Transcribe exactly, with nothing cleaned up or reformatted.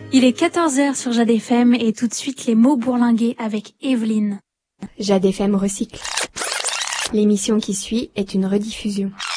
Il est quatorze heures sur Jade F M et tout de suite les mots bourlingués avec Evelyne. Jade F M recycle. L'émission qui suit est une rediffusion.